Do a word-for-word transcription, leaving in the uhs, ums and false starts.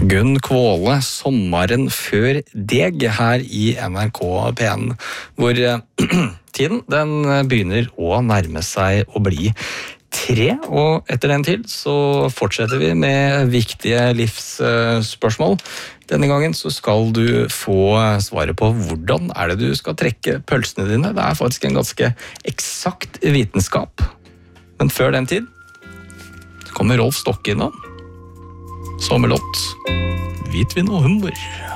Gunn Kvåle, sommeren før deg her i N R K P en, hvor tiden den begynner å nærme seg å bli tre, og etter den tid så fortsetter vi med viktige livsspørsmål. Denne gangen så skal du få svaret på hvordan er det du skal trekke pølsene dine. Det er faktisk en ganske eksakt vitenskap. Men før den tid så kommer Rolf Stokke innom. Sommerlott, hvitvin og hummer.